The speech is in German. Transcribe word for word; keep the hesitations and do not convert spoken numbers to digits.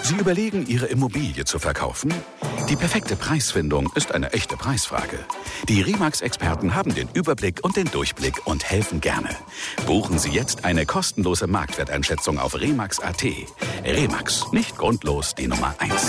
Sie überlegen, Ihre Immobilie zu verkaufen? Die perfekte Preisfindung ist eine echte Preisfrage. Die Remax-Experten haben den Überblick und den Durchblick und helfen gerne. Buchen Sie jetzt eine kostenlose Marktwerteinschätzung auf remax punkt a t. Remax, nicht grundlos die Nummer eins.